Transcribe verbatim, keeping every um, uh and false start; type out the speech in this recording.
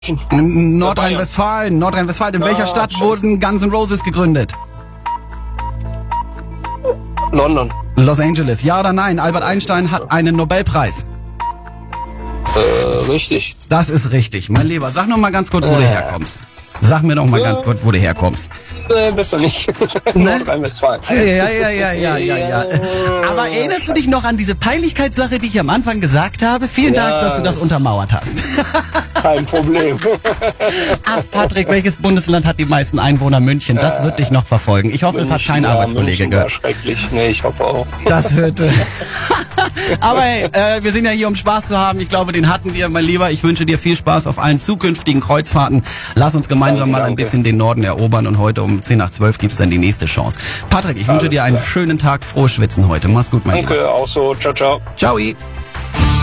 Nordrhein-Westfalen. Nordrhein-Westfalen. In welcher Ah, Stadt scheiße. wurden Guns N' Roses gegründet? London. Los Angeles. Ja oder nein? Albert Einstein hat einen Nobelpreis. Äh, richtig. Das ist richtig. Mein Lieber, sag noch mal ganz kurz, wo du Äh. herkommst. Sag mir doch mal Ja. ganz kurz, wo du herkommst. Äh, besser nicht. Ne? Nordrhein-Westfalen. Ja, ja, ja, ja, ja, ja. Aber erinnerst du dich noch an diese Peinlichkeitssache, die ich am Anfang gesagt habe? Vielen Ja, Dank, dass du das das- untermauert hast. Kein Problem. Ach, Patrick, welches Bundesland hat die meisten Einwohner? München. Das wird dich noch verfolgen. Ich hoffe, es hat kein Ja, Arbeitskollege München war gehört. schrecklich. Nee, ich hoffe auch. Das wird. äh, Aber hey, äh, wir sind ja hier, um Spaß zu haben. Ich glaube, den hatten wir, mein Lieber. Ich wünsche dir viel Spaß auf allen zukünftigen Kreuzfahrten. Lass uns gemeinsam Danke, mal ein danke. bisschen den Norden erobern und heute um zehn nach zwölf gibt's dann die nächste Chance. Patrick, ich wünsche Alles dir einen klar. schönen Tag, frohes Schwitzen heute. Mach's gut, mein Lieber. Danke, auch so. Ciao, ciao. Ciao.